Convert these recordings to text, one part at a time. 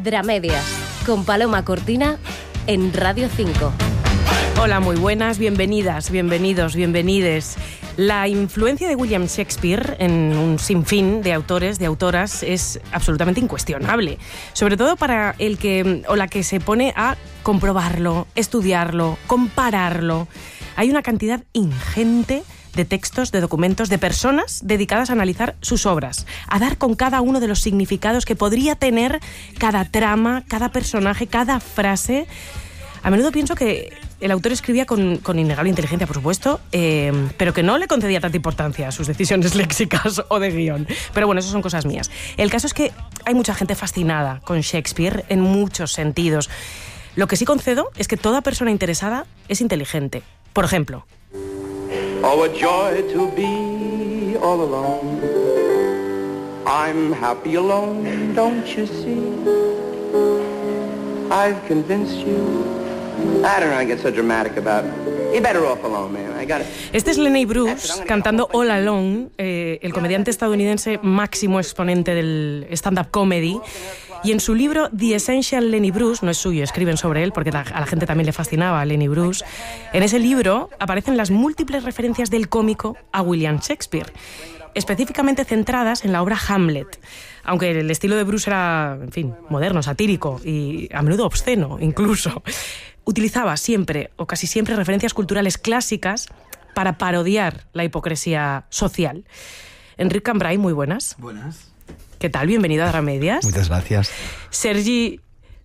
Dramedias, con Paloma Cortina en Radio 5. Hola, muy buenas, bienvenidas, bienvenidos, bienvenides. La influencia de William Shakespeare en un sinfín de autores, de autoras, es absolutamente incuestionable. Sobre todo para el que o la que se pone a comprobarlo, estudiarlo, compararlo. Hay una cantidad ingente de textos, de documentos, de personas dedicadas a analizar sus obras, a dar con cada uno de los significados que podría tener cada trama, cada personaje, cada frase. A menudo pienso que el autor escribía con innegable inteligencia, por supuesto, pero que no le concedía tanta importancia a sus decisiones léxicas o de guión. Pero bueno, eso son cosas mías. El caso es que hay mucha gente fascinada con Shakespeare en muchos sentidos. Lo que sí concedo es que toda persona interesada es inteligente. Por ejemplo... Oh, a joy to be all alone. I'm happy alone, don't you see? I've convinced you. I don't know, I get so dramatic about it. You're better off alone, man. I got it. Este es Lenny Bruce cantando All Alone, el comediante estadounidense máximo exponente del stand-up comedy. Y en su libro The Essential Lenny Bruce, no es suyo, escriben sobre él porque a la gente también le fascinaba a Lenny Bruce. En ese libro aparecen las múltiples referencias del cómico a William Shakespeare, específicamente centradas en la obra Hamlet. Aunque el estilo de Bruce era, en fin, moderno, satírico y a menudo obsceno incluso, utilizaba siempre o casi siempre referencias culturales clásicas para parodiar la hipocresía social. Enric Cambray, muy buenas. Buenas. ¿Qué tal? Bienvenido a Dramedias. Muchas gracias. Sergi...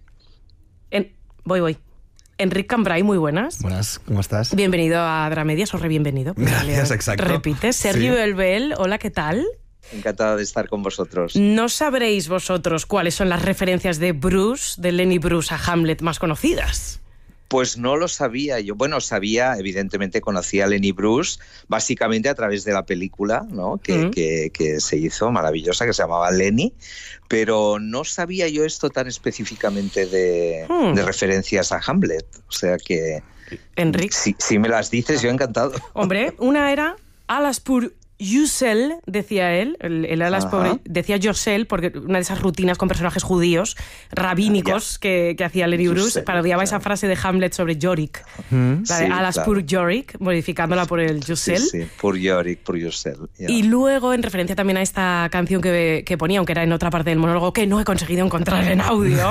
Voy. Enric Cambray, muy buenas. Buenas, ¿cómo estás? Bienvenido a Dramedias, o re-bienvenido. Gracias, exacto. Repite. Sergi Belbel, hola, ¿qué tal? Encantado de estar con vosotros. No sabréis vosotros cuáles son las referencias de Bruce, de Lenny Bruce a Hamlet más conocidas. Pues no lo sabía yo. Bueno, evidentemente conocía a Lenny Bruce, básicamente a través de la película, ¿no? que se hizo, maravillosa, que se llamaba Lenny, pero no sabía yo esto tan específicamente de referencias a Hamlet. O sea que... Enric. Si me las dices, yo encantado. Hombre, una era Alas pour Yourself, decía él, el Alas pour, decía Yourself, porque una de esas rutinas con personajes judíos, rabínicos, que hacía Lenny Bruce, parodiaba esa frase de Hamlet sobre Yorick, la de Alas pour Yorick, modificándola por el Yourself. Sí, pour Yorick, pour Yourself. Yeah. Y luego, en referencia también a esta canción que ponía, aunque era en otra parte del monólogo, que no he conseguido encontrar en audio,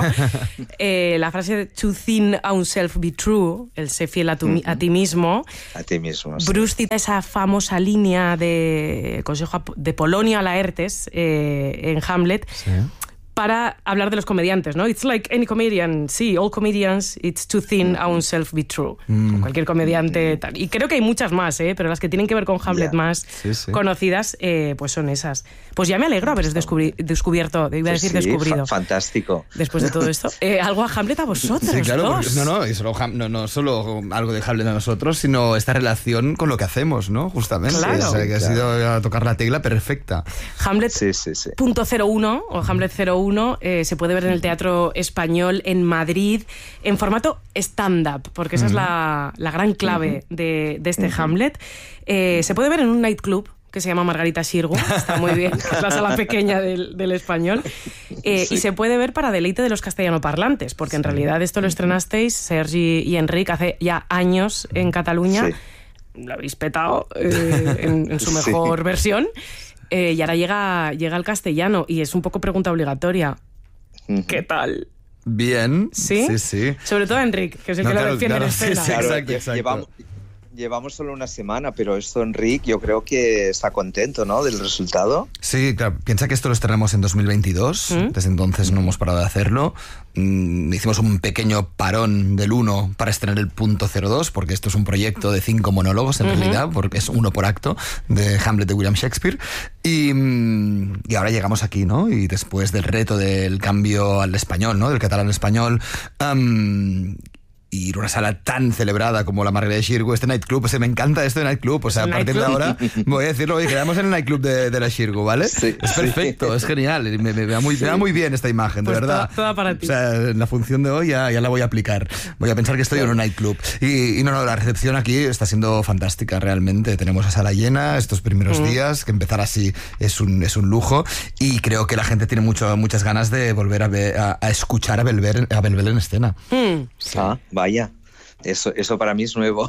la frase de to think oneself be true, el sé fiel a ti mismo. A ti mismo, sí. Bruce cita esa famosa línea de Consejo de Polonio a Laertes en Hamlet, sí, para hablar de los comediantes, ¿no? It's like any comedian, sí, all comedians, it's to think oneself be true. Cualquier comediante tal. Y creo que hay muchas más, pero las que tienen que ver con Hamlet más conocidas, pues son esas. Pues ya me alegro haberos descubierto, iba a decir descubrido. Fantástico. Después de todo esto. Algo a Hamlet a vosotros, sí, claro, dos. No solo algo de Hamlet a nosotros, sino esta relación con lo que hacemos, ¿no? Justamente. Claro. O sea, que ha sido a tocar la tecla perfecta. Hamlet .01 o Hamlet 01 se puede ver en el Teatro Español en Madrid en formato stand-up, porque esa es la gran clave de este Hamlet. Se puede ver en un nightclub que se llama Margarita Xirgu, está muy bien, es la sala pequeña del Español, y se puede ver para deleite de los castellanoparlantes, porque en realidad esto lo estrenasteis, Sergi y Enric, hace ya años en Cataluña, lo habéis petado en su mejor versión. Y ahora llega al castellano y es un poco pregunta obligatoria. ¿Qué tal? Bien. ¿Sí? Sí. Sobre todo Enric, que es el que lo defiende en escena. Sí, exacto. Llevamos solo una semana, pero esto, Enric, yo creo que está contento, ¿no?, del resultado. Sí, claro. Piensa que esto lo estrenamos en 2022. Desde entonces no hemos parado de hacerlo. Hicimos un pequeño parón del 1 para estrenar el .02, porque esto es un proyecto de 5 monólogos, en realidad, porque es 1 por acto, de Hamlet de William Shakespeare. Y ahora llegamos aquí, ¿no? Y después del reto del cambio al español, ¿no?, del catalán al español... y una sala tan celebrada como la Margarita Xirgu, este nightclub, pues me encanta esto de nightclub, o sea, a partir de ahora voy a decirlo, oye, quedamos en el nightclub de la Xirgu, ¿vale? Sí, es perfecto, es genial, me va muy bien esta imagen, pues de verdad. Toda para ti. O sea, en la función de hoy ya la voy a aplicar, voy a pensar que estoy en un nightclub. Y no, la recepción aquí está siendo fantástica realmente, tenemos a sala llena estos primeros días, que empezar así es un lujo, y creo que la gente tiene muchas ganas de volver a escuchar a Belbel en escena. Sí. Ah, vaya, eso para mí es nuevo.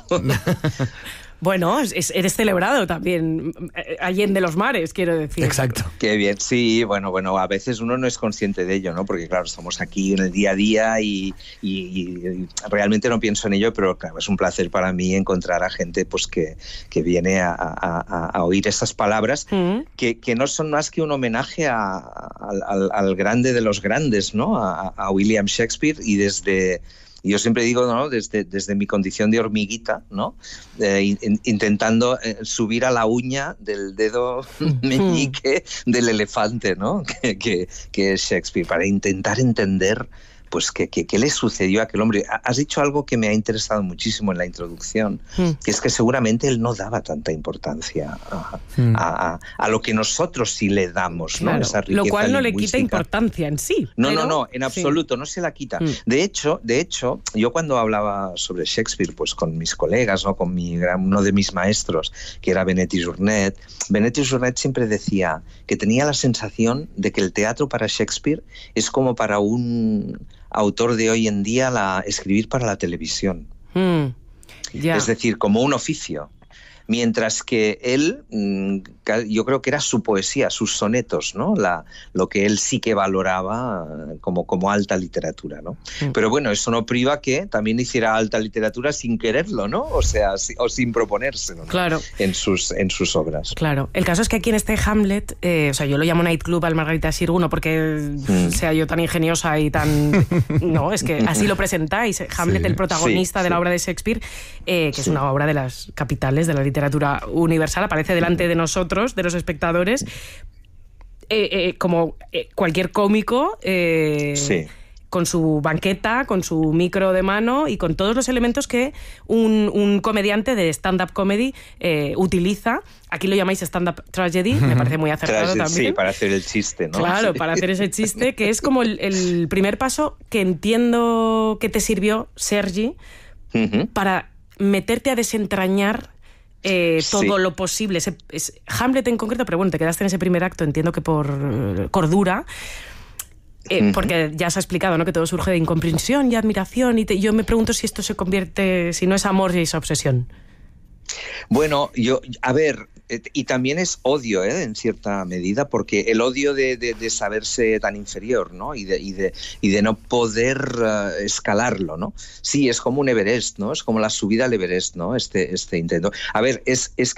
Bueno, eres celebrado también, allende los mares, quiero decir. Exacto. Qué bien, sí, bueno, a veces uno no es consciente de ello, ¿no? Porque claro, estamos aquí en el día a día y realmente no pienso en ello, pero claro, es un placer para mí encontrar a gente pues que viene a oír esas palabras que no son más que un homenaje al grande de los grandes, ¿no? A William Shakespeare, y yo siempre digo, ¿no? Desde mi condición de hormiguita, ¿no? Intentando subir a la uña del dedo meñique del elefante, ¿no? Que es Shakespeare, para intentar entender pues qué le sucedió a aquel hombre. Has dicho algo que me ha interesado muchísimo en la introducción, que es que seguramente él no daba tanta importancia a lo que nosotros sí le damos, ¿no? Claro, esa riqueza lo cual no lingüística. Le quita importancia en sí. No, en absoluto, no se la quita. De hecho, yo cuando hablaba sobre Shakespeare, pues con mis colegas, ¿no? Con uno de mis maestros, que era Benet Journet siempre decía que tenía la sensación de que el teatro para Shakespeare es como para un autor de hoy en día escribir para la televisión. Es decir, como un oficio. Mientras que él, yo creo que era su poesía, sus sonetos, ¿no? Lo que él sí que valoraba como alta literatura, ¿no? Pero bueno, eso no priva que también hiciera alta literatura sin quererlo, ¿no? O sea, o sin proponérselo, ¿no? Claro. En sus obras. Claro. El caso es que aquí en este Hamlet, o sea, yo lo llamo nightclub al Margarita Xirgu, no porque sea yo tan ingeniosa y tan... No, es que así lo presentáis. Hamlet, el protagonista de la obra de Shakespeare, que es una obra de las capitales de la literatura universal, aparece delante de nosotros, de los espectadores, como cualquier cómico, con su banqueta, con su micro de mano y con todos los elementos que un comediante de stand-up comedy utiliza. Aquí lo llamáis stand-up tragedy, me parece muy acertado también. Sí, para hacer el chiste, ¿no? Claro, para hacer ese chiste, que es como el primer paso que entiendo que te sirvió, Sergi, para meterte a desentrañar todo lo posible. Es Hamlet en concreto, pero bueno, te quedaste en ese primer acto, entiendo que por cordura, porque ya se ha explicado, ¿no? Que todo surge de incomprensión y admiración, y yo me pregunto si esto se convierte, si no es amor y es obsesión. Bueno, a ver, y también es odio, en cierta medida, porque el odio de saberse tan inferior, ¿no? Y de no poder escalarlo, ¿no? Sí, es como un Everest, ¿no? Es como la subida al Everest, ¿no? Este intento. A ver, es